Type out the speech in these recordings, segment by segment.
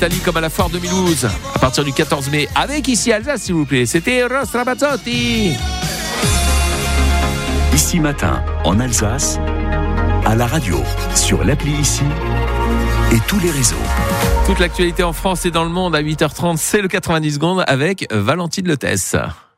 Italie comme à la foire de Mulhouse à partir du 14 mai avec ici Alsace s'il vous plaît. C'était Ross Ramazzotti. Ici Matin en Alsace, à la radio, sur l'appli Ici et tous les réseaux. Toute l'actualité en France et dans le monde à 8h30, c'est le 90 secondes avec Valentine Letesse.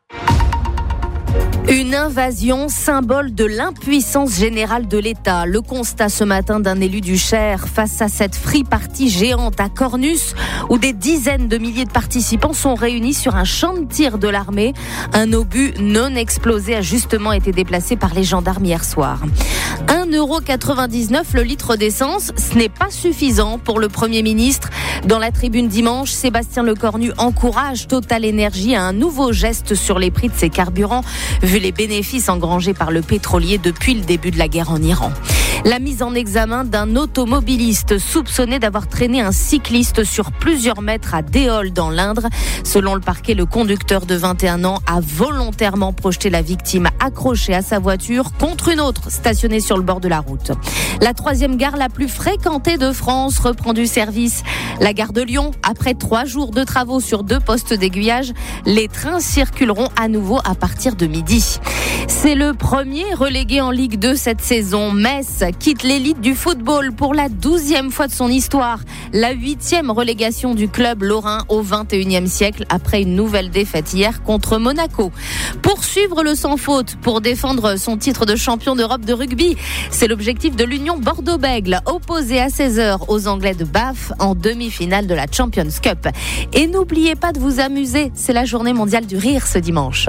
Une invasion, symbole de l'impuissance générale de l'État. Le constat ce matin d'un élu du Cher face à cette free party géante à Cornus où des dizaines de milliers de participants sont réunis sur un champ de tir de l'armée. Un obus non explosé a justement été déplacé par les gendarmes hier soir. 1,99€ le litre d'essence, ce n'est pas suffisant pour le Premier ministre. Dans la tribune dimanche, Sébastien Lecornu encourage Total Énergie à un nouveau geste sur les prix de ses carburants, vu les bénéfices engrangés par le pétrolier depuis le début de la guerre en Iran. La mise en examen d'un automobiliste soupçonné d'avoir traîné un cycliste sur plusieurs mètres à Déol dans l'Indre. Selon le parquet, le conducteur de 21 ans a volontairement projeté la victime accrochée à sa voiture contre une autre stationnée sur le bord de la route. La troisième gare la plus fréquentée de France reprend du service. La gare de Lyon, après 3 jours de travaux sur 2 postes d'aiguillage, les trains circuleront à nouveau à partir de midi. C'est le premier relégué en Ligue 2 cette saison. Metz quitte l'élite du football pour la 12e fois de son histoire. La 8e relégation du club lorrain au 21e siècle après une nouvelle défaite hier contre Monaco. Poursuivre le sans faute pour défendre son titre de champion d'Europe de rugby. C'est l'objectif de l'Union Bordeaux-Bègles, opposé à 16h aux Anglais de Bath en demi-finale de la Champions Cup. Et n'oubliez pas de vous amuser, c'est la journée mondiale du rire ce dimanche.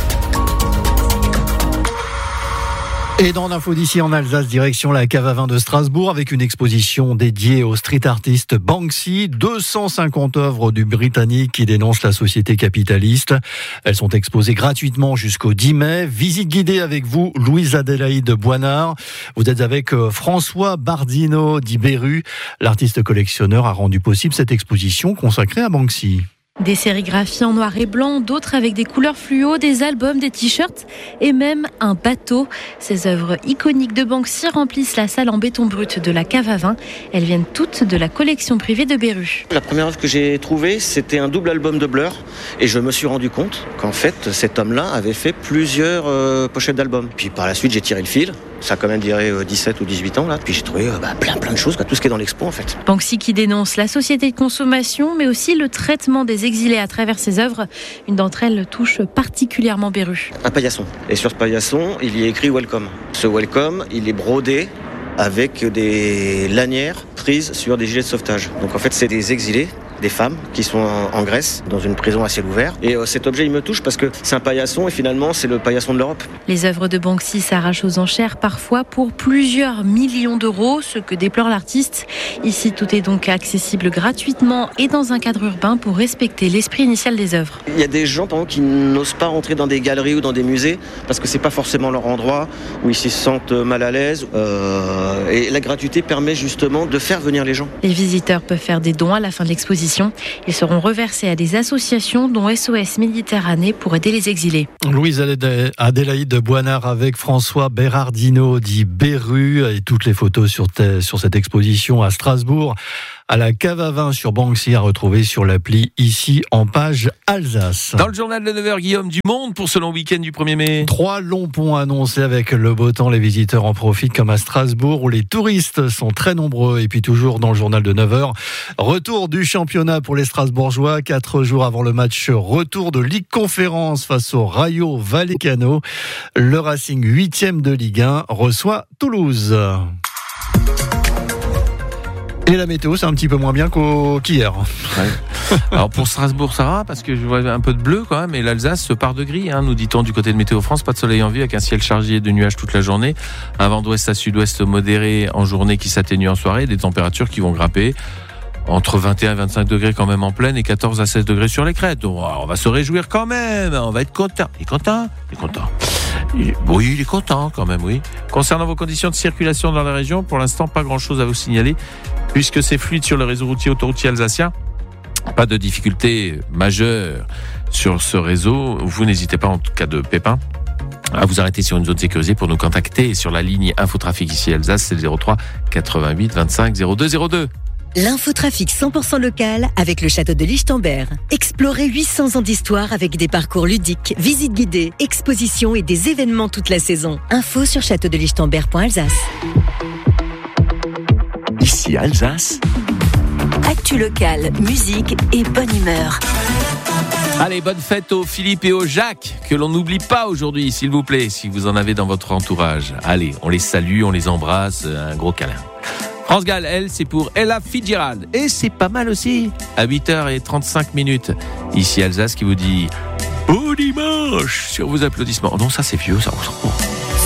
Et dans l'info d'ici en Alsace, direction la cave à vin de Strasbourg avec une exposition dédiée au street artiste Banksy. 250 œuvres du Britannique qui dénoncent la société capitaliste. Elles sont exposées gratuitement jusqu'au 10 mai. Visite guidée avec vous, Louise Adélaïde Boinard. Vous êtes avec François Bardino d'Iberu. L'artiste collectionneur a rendu possible cette exposition consacrée à Banksy. Des sérigraphies en noir et blanc, d'autres avec des couleurs fluo, des albums, des t-shirts et même un bateau. Ces œuvres iconiques de Banksy remplissent la salle en béton brut de la cave à vin. Elles viennent toutes de la collection privée de Beru. La première œuvre que j'ai trouvée, c'était un double album de Blur. Et je me suis rendu compte qu'en fait, cet homme-là avait fait plusieurs pochettes d'albums. Puis par la suite, j'ai tiré le fil. Ça a quand même duré 17 ou 18 ans là. Puis j'ai trouvé plein de choses, tout ce qui est dans l'expo en fait. Banksy qui dénonce la société de consommation, mais aussi le traitement des exilés à travers ses œuvres. Une d'entre elles touche particulièrement Beru. Un paillasson. Et sur ce paillasson, il y est écrit Welcome. Ce Welcome, il est brodé avec des lanières prises sur des gilets de sauvetage. Donc en fait, c'est des exilés, des femmes qui sont en Grèce, dans une prison à ciel ouvert. Et cet objet, il me touche parce que c'est un paillasson et finalement, c'est le paillasson de l'Europe. Les œuvres de Banksy s'arrachent aux enchères, parfois pour plusieurs millions d'euros, ce que déplore l'artiste. Ici, tout est donc accessible gratuitement et dans un cadre urbain pour respecter l'esprit initial des œuvres. Il y a des gens, par exemple, qui n'osent pas rentrer dans des galeries ou dans des musées parce que c'est pas forcément leur endroit, où ils se sentent mal à l'aise. Et la gratuité permet justement de faire venir les gens. Les visiteurs peuvent faire des dons à la fin de l'exposition. Ils seront reversés à des associations dont SOS Méditerranée pour aider les exilés. Louise Adélaïde Boinard avec François Bérardino dit Beru et toutes les photos sur cette exposition à Strasbourg à la cave à vin sur Banksy à retrouver sur l'appli Ici en page Alsace. Dans le journal de 9h, Guillaume, du monde pour ce long week-end du 1er mai. 3 longs ponts annoncés avec le beau temps. Les visiteurs en profitent comme à Strasbourg où les touristes sont très nombreux. Et puis toujours dans le journal de 9h, retour du championnat pour les Strasbourgeois. 4 jours avant le match retour de Ligue Conférence face au Rayo Vallecano. Le Racing 8e de Ligue 1 reçoit Toulouse. Et la météo, c'est un petit peu moins bien qu'hier. Ouais. Alors pour Strasbourg, ça va, parce que je vois un peu de bleu quand même, et l'Alsace se part de gris, nous dit-on du côté de Météo France. Pas de soleil en vue, avec un ciel chargé de nuages toute la journée. Un vent d'ouest à sud-ouest modéré en journée qui s'atténue en soirée. Des températures qui vont grimper entre 21 et 25 degrés quand même en plaine et 14 à 16 degrés sur les crêtes. Donc, on va se réjouir quand même, on va être content. Il est content. Oui, il est content quand même, oui. Concernant vos conditions de circulation dans la région, pour l'instant, pas grand-chose à vous signaler, puisque c'est fluide sur le réseau routier autoroutier alsacien. Pas de difficultés majeures sur ce réseau. Vous n'hésitez pas, en cas de pépin, à vous arrêter sur une zone sécurisée pour nous contacter sur la ligne Infotrafic ici Alsace, c'est le 03 88 25 02 02. L'infotrafic 100% local avec le château de Lichtenberg. Explorez 800 ans d'histoire avec des parcours ludiques, visites guidées, expositions et des événements toute la saison. Info sur châteaudelichtenberg.alsace. Ici Alsace. Actu locale, musique et bonne humeur. Allez, bonne fête aux Philippe et aux Jacques, que l'on n'oublie pas aujourd'hui, s'il vous plaît, si vous en avez dans votre entourage. Allez, on les salue, on les embrasse, un gros câlin. France Gall, elle, c'est pour Ella Fitzgerald. Et c'est pas mal aussi, à 8h35. Ici Alsace qui vous dit « Bon dimanche » sur vos applaudissements. Non, ça c'est vieux, ça.